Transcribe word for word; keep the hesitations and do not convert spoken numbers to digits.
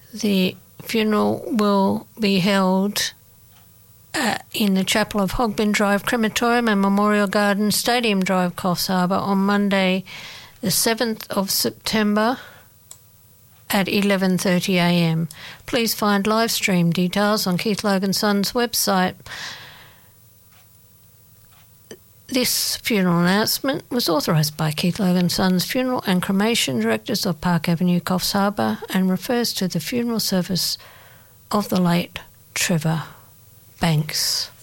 The funeral will be held uh, in the chapel of Hogbin Drive Crematorium and Memorial Garden, Stadium Drive, Coffs Harbour, on Monday the seventh of September at eleven thirty a m. Please find live stream details on Keith Logan Sons' website. This funeral announcement was authorised by Keith Logan Sons Funeral and Cremation Directors of Park Avenue, Coffs Harbour, and refers to the funeral service of the late Trevor Banks.